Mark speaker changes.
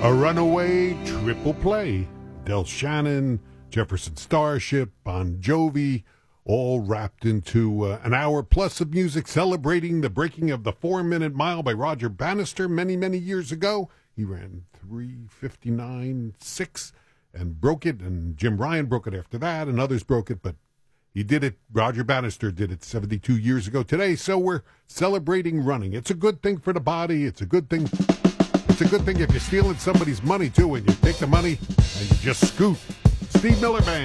Speaker 1: A runaway triple play. Del Shannon, Jefferson Starship, Bon Jovi, all wrapped into an hour plus of music celebrating the breaking of the 4-minute mile by Roger Bannister many, many years ago. He ran 3:59.6 and broke it, and Jim Ryan broke it after that, and others broke it, but he did it. Roger Bannister did it 72 years ago today, so we're celebrating running. It's a good thing for the body. It's a good thing. It's a good thing if you're stealing somebody's money, too, and you take the money and you just scoot. Steve Miller Band.